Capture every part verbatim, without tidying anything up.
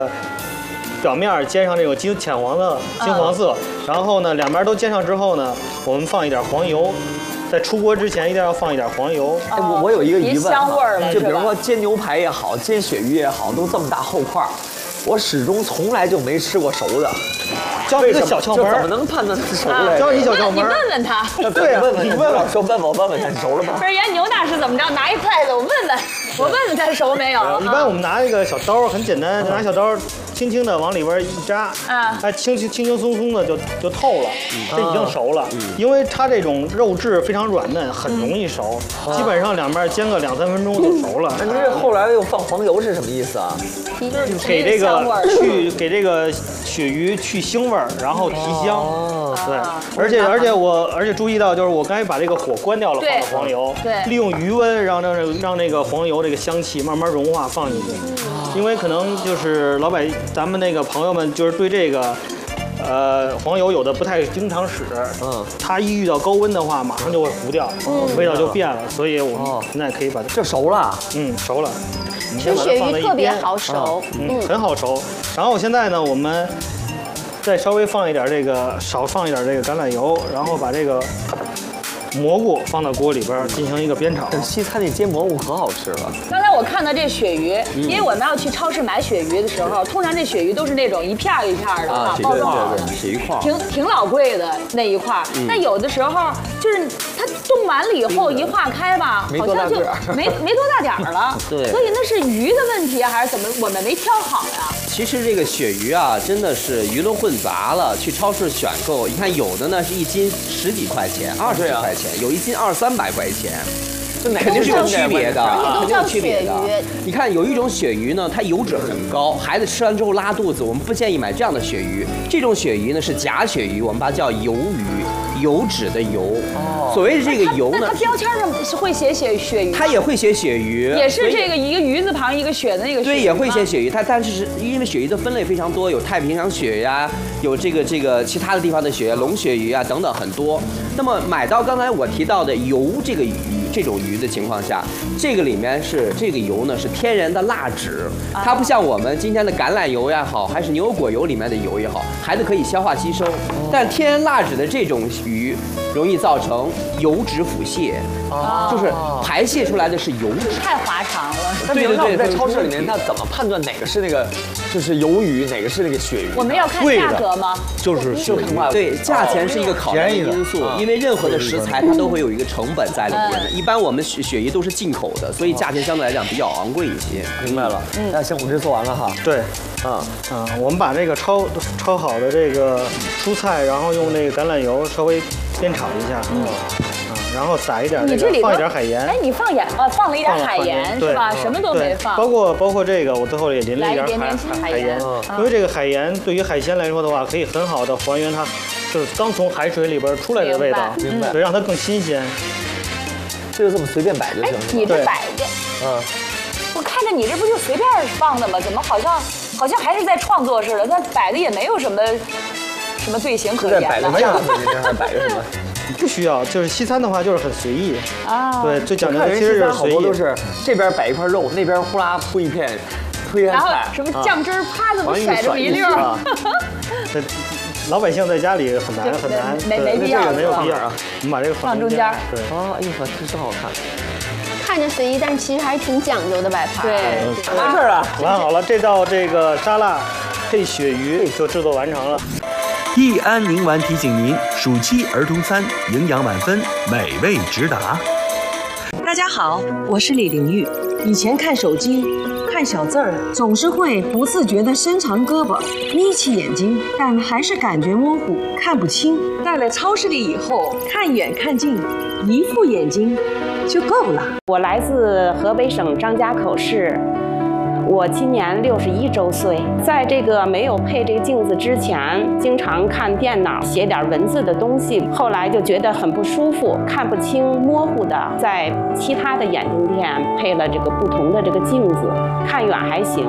表面煎上这种金浅黄的金黄色，然后呢，两边都煎上之后呢，我们放一点黄油，在出锅之前一定要放一点黄油。 哎，我我有一个疑问， 香味儿了， 就比如说煎牛排也好，煎鳕鱼也好，都这么大厚块儿，我始终从来就没吃过熟的。 教你个小窍门， 怎么能判断它熟了？ 教你小窍门， 你问问他。 对， 问问你问问， 说问我问问他熟了吗？ 不是，人家牛大师怎么着？拿一筷子，我问问，我问问他熟没有？ 一般我们拿一个小刀，很简单，拿小刀。轻轻的往里边一扎， 啊， 哎，轻轻轻轻松松的就就透了，这已经熟了。因为它这种肉质非常软嫩，很容易熟，基本上两边煎个两三分钟就熟了。 那您这后来又放黄油是什么意思啊？ 就是给这个去给这个鳕鱼去腥味儿，然后提香。对，而且而且我而且注意到，就是我刚才把这个火关掉了，放了黄油， 对， 利用余温让让这个让那个黄油这个香气慢慢融化放进去。因为可能就是老百咱们那个朋友们就是对这个，呃，黄油有的不太经常使，嗯，它一遇到高温的话，马上就会糊掉，嗯，味道就变了，所以我们现在可以把它这熟了， 嗯，熟了。 吃鳕鱼特别好熟， 嗯，很好熟。然后现在呢，我们再稍微放一点这个，少放一点这个橄榄油，然后把这个蘑菇放到锅里边进行一个煸炒。 西餐那煎蘑菇可好吃了。 刚才我看到这鳕鱼，因为我们要去超市买鳕鱼的时候，通常这鳕鱼都是那种一片一片的啊，包装好的， 鳕鱼块， 挺挺老贵的那一块。但有的时候就是它冻完了以后一化开吧，好像就没没多大点儿了。 对， 所以那是鱼的问题还是怎么？我们没挑好呀。 其实这个鳕鱼啊，真的是鱼龙混杂了。去超市选购，你看有的呢是一斤十几块钱，二十几块钱，有一斤二三百块钱。肯定是有区别的，肯定有区别的。你看有一种鳕鱼呢，它油脂很高，孩子吃完之后拉肚子，我们不建议买这样的鳕鱼。这种鳕鱼呢是假鳕鱼，我们把它叫油鱼，油脂的油。哦。所谓的这个油呢， 那它标签上是会写写鳕鱼， 它也会写鳕鱼， 也是这个一个鱼字旁一个雪的那个。 对，也会写鳕鱼。它但是是因为鳕鱼的分类非常多，有太平洋鳕呀，有这个这个其他的地方的鳕，龙鳕鱼啊等等很多。那么买到刚才我提到的油这个鱼。这种鱼的情况下，这个里面是这个油呢是天然的蜡质，它不像我们今天的橄榄油也好，还是牛油果油里面的油也好，孩子可以消化吸收。但天然蜡质的这种鱼容易造成油脂腹泻，就是排泄出来的是油脂， 太滑肠了。 对对对，在超市里面，它怎么判断哪个是那个就是鱿鱼，哪个是那个鳕鱼？ 我们要看价格吗？ 就是就看价格。 对，价钱是一个考量的因素，因为任何的食材它都会有一个成本在里面的。一般我们鳕鳕鱼都是进口的，所以价钱相对来讲比较昂贵一些。 明白了。嗯，那行，我们这做完了哈。 对，嗯嗯，我们把这个焯焯好的这个蔬菜，然后用那个橄榄油稍微煸炒一下。嗯。然后撒一点这个，放一点海盐。 哎，你放盐啊，放了一点海盐是吧？什么都没放。 包括包括这个，我最后也淋了一点海海盐，因为这个海盐对于海鲜来说的话，可以很好的还原它就是刚从海水里边出来的味道， 明白？ 对，让它更新鲜。 这就这么随便摆就行了。 你这摆的，嗯，我看着你这不就随便放的吗？怎么好像好像还是在创作似的？那摆的也没有什么什么队形可言的。 摆个架子里面还摆个什么？ 不需要，就是西餐的话就是很随意啊。对，最讲究的其实是随意。 好多都是这边摆一块肉，那边呼啦铺一片推然后什么酱汁啪这么甩这么一溜儿。 老百姓在家里很难很难， 没没必要， 没有必要啊。我们把这个放中间。 对。 哦，哎呦呵，这真好看。 看着随意，但其实还挺讲究的摆盘。 对， 完事儿啊。 完好了，这道这个沙拉配鳕鱼就制作完成了。 益安宁丸提醒您：暑期儿童餐营养满分，美味直达。 大家好，我是李玲玉。以前看手机，看小字儿，总是会不自觉地伸长胳膊，眯起眼睛，但还是感觉模糊，看不清。到了超市里以后，看远看近，一副眼睛就够了。 我来自河北省张家口市。我今年六十一周岁，在这个没有配这个镜子之前，经常看电脑写点文字的东西，后来就觉得很不舒服，看不清，模糊的。在其他的眼镜店配了这个不同的这个镜子，看远还行，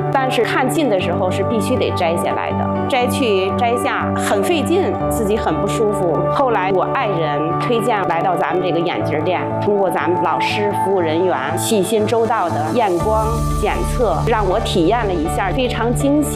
但是看近的时候是必须得摘下来的，摘去摘下很费劲，自己很不舒服。后来我爱人推荐来到咱们这个眼镜店，通过咱们老师服务人员细心周到的验光检测，让我体验了一下，非常惊喜。